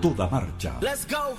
toda marcha. Let's go.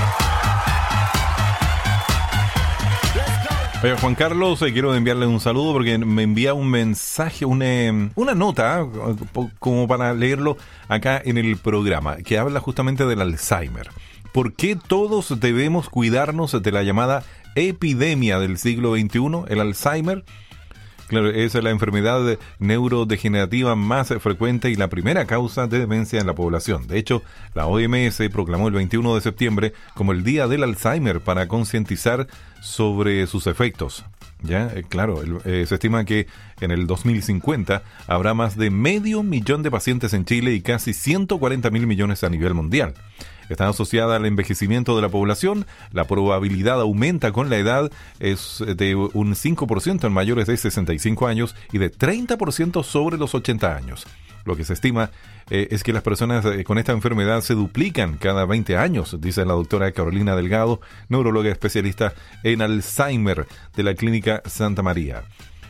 Oye, Juan Carlos, quiero enviarle un saludo porque me envía un mensaje, una nota, como para leerlo acá en el programa, que habla justamente del Alzheimer. ¿Por qué todos debemos cuidarnos de la llamada epidemia del siglo XXI, el Alzheimer? Claro, es la enfermedad neurodegenerativa más frecuente y la primera causa de demencia en la población. De hecho, la OMS proclamó el 21 de septiembre como el Día del Alzheimer para concientizar sobre sus efectos. Ya, claro, se estima que en el 2050 habrá más de 500.000 de pacientes en Chile y casi 140.000 millones a nivel mundial. Está asociada al envejecimiento de la población. La probabilidad aumenta con la edad, es de un 5% en mayores de 65 años y de 30% sobre los 80 años. Lo que se estima es que las personas con esta enfermedad se duplican cada 20 años, dice la doctora Carolina Delgado, neuróloga especialista en Alzheimer de la Clínica Santa María.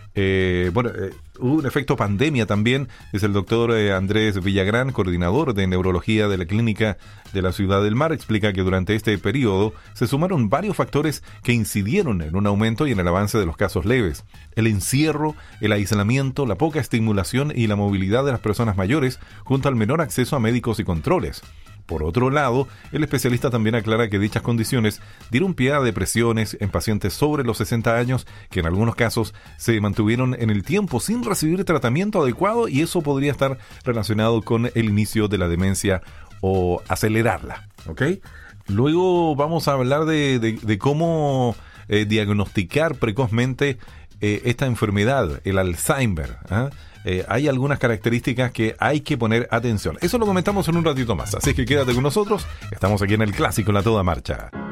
Hubo un efecto pandemia también, es el doctor Andrés Villagrán, coordinador de neurología de la Clínica de la Ciudad del Mar, explica que durante este periodo se sumaron varios factores que incidieron en un aumento y en el avance de los casos leves. El encierro, el aislamiento, la poca estimulación y la movilidad de las personas mayores, junto al menor acceso a médicos y controles. Por otro lado, el especialista también aclara que dichas condiciones dieron pie a depresiones en pacientes sobre los 60 años que en algunos casos se mantuvieron en el tiempo sin recibir tratamiento adecuado y eso podría estar relacionado con el inicio de la demencia o acelerarla, ¿ok? Luego vamos a hablar de cómo diagnosticar precozmente esta enfermedad, el Alzheimer, ¿eh? Hay algunas características que hay que poner atención. Eso lo comentamos en un ratito más, así que quédate con nosotros. Estamos aquí en el Clásico en la Toda Marcha.